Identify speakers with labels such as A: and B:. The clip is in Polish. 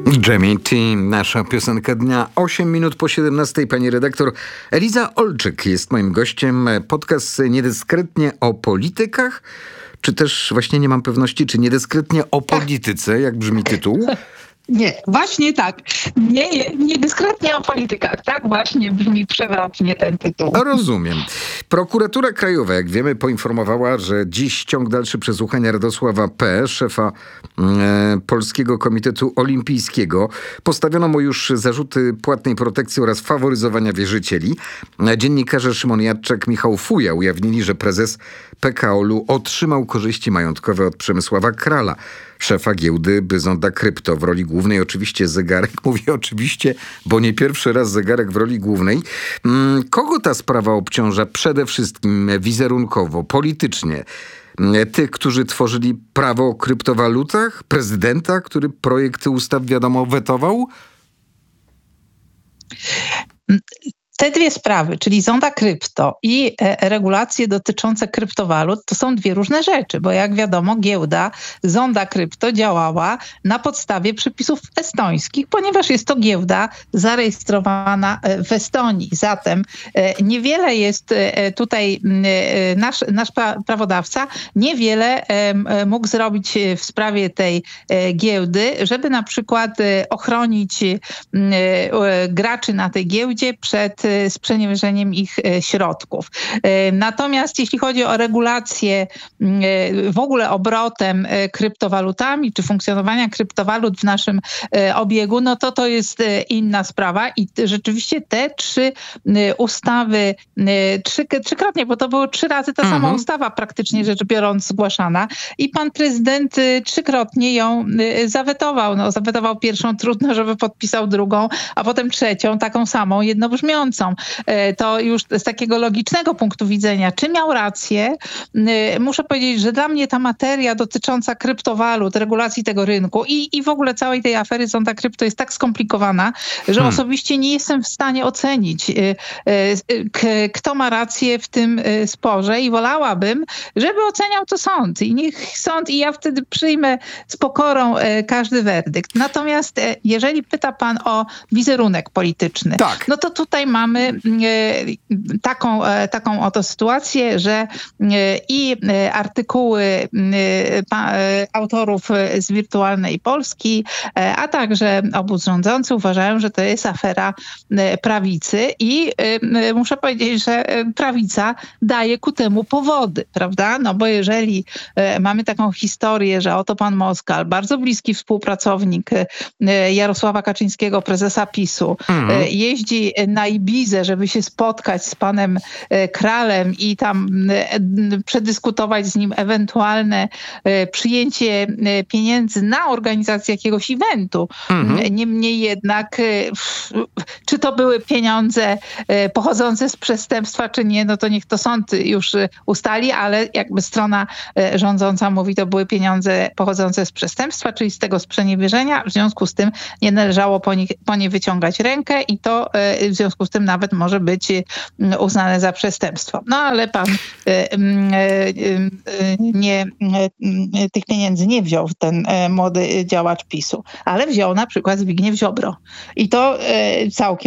A: Jamie T, nasza piosenka dnia, 8 minut po 17. Pani redaktor Eliza Olczyk jest moim gościem. Podcast niedyskretnie o politykach, czy też właśnie nie mam pewności, czy niedyskretnie o polityce, jak brzmi tytuł?
B: Nie, właśnie tak. Nie dyskretnie o politykach. Tak właśnie brzmi przewrotnie ten tytuł.
A: Rozumiem. Prokuratura Krajowa, jak wiemy, poinformowała, że dziś ciąg dalszy przesłuchania Radosława P., szefa Polskiego Komitetu Olimpijskiego. Postawiono mu już zarzuty płatnej protekcji oraz faworyzowania wierzycieli. Dziennikarze Szymon Jadczak, Michał Fuja ujawnili, że prezes PKOL-u otrzymał korzyści majątkowe od Przemysława Krala, szefa giełdy Zonda Krypto. W roli głównej oczywiście zegarek. Mówię oczywiście, bo nie pierwszy raz zegarek w roli głównej. Kogo ta sprawa obciąża przede wszystkim wizerunkowo, politycznie? Tych, którzy tworzyli prawo o kryptowalutach? Prezydenta, który projekty ustaw, wiadomo, wetował?
B: Te dwie sprawy, czyli Zonda Krypto i regulacje dotyczące kryptowalut, to są dwie różne rzeczy, bo jak wiadomo, giełda Zonda Krypto działała na podstawie przepisów estońskich, ponieważ jest to giełda zarejestrowana w Estonii. Zatem niewiele jest tutaj nasz prawodawca, niewiele mógł zrobić w sprawie tej giełdy, żeby na przykład ochronić graczy na tej giełdzie przed sprzeniewierzeniem ich środków. Natomiast jeśli chodzi o regulację w ogóle obrotem kryptowalutami, czy funkcjonowania kryptowalut w naszym obiegu, no to jest inna sprawa i rzeczywiście te trzy ustawy, trzykrotnie, bo to było 3 razy ta sama ustawa praktycznie rzecz biorąc zgłaszana i pan prezydent trzykrotnie ją zawetował. No, zawetował pierwszą, trudno, żeby podpisał drugą, a potem trzecią, taką samą, jednobrzmiącą. To już z takiego logicznego punktu widzenia, czy miał rację, muszę powiedzieć, że dla mnie ta materia dotycząca kryptowalut, regulacji tego rynku i w ogóle całej tej afery Zonda Krypto jest tak skomplikowana, że osobiście nie jestem w stanie ocenić, kto ma rację w tym sporze i wolałabym, żeby oceniał to sąd. I niech sąd i ja wtedy przyjmę z pokorą każdy werdykt. Natomiast jeżeli pyta pan o wizerunek polityczny,
A: tak,
B: no to tutaj mamy taką oto sytuację, że i artykuły autorów z Wirtualnej Polski, a także obóz rządzący uważają, że to jest afera prawicy i muszę powiedzieć, że prawica daje ku temu powody, prawda? No bo jeżeli mamy taką historię, że oto pan Moskal, bardzo bliski współpracownik Jarosława Kaczyńskiego, prezesa PiS-u, jeździ na Ibizę, żeby się spotkać z panem Kralem i tam przedyskutować z nim ewentualne przyjęcie pieniędzy na organizację jakiegoś eventu. Niemniej jednak, czy to były pieniądze pochodzące z przestępstwa, czy nie, no to niech to sąd już ustali, ale jakby strona rządząca mówi, to były pieniądze pochodzące z przestępstwa, czyli z tego sprzeniewierzenia. W związku z tym nie należało po nie wyciągać rękę i to w związku z tym nawet może być uznane za przestępstwo. No ale pan tych pieniędzy nie wziął ten młody działacz PiS-u, ale wziął na przykład Zbigniew Ziobro. I to całkiem